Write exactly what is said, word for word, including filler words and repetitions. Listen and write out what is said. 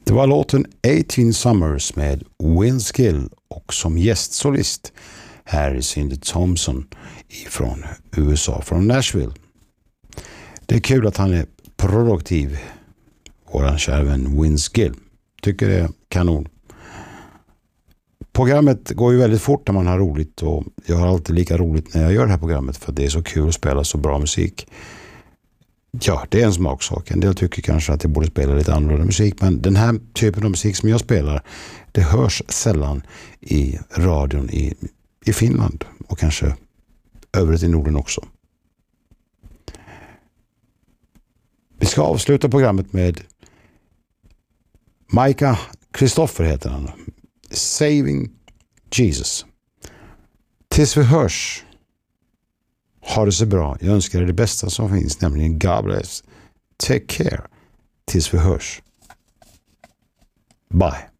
Det var låten eighteen Summers med Vince Gill och som gästsolist Harry Cindy Thompson från U S A, från Nashville. Det är kul att han är produktiv, våran kära vän Vince Gill. Tycker det är kanon. Programmet går ju väldigt fort när man har roligt, och jag har alltid lika roligt när jag gör det här programmet, för det är så kul att spela så bra musik. Ja, det är en smaksak. En del tycker kanske att jag borde spela lite annorlunda musik, men den här typen av musik som jag spelar, det hörs sällan i radion i, i Finland och kanske övrigt i Norden också. Vi ska avsluta programmet med Micah Christopher heter han. Saving Jesus. Tills vi hörs. Ha det så bra. Jag önskar dig det bästa som finns, nämligen God bless. Take care. Tills vi hörs. Bye.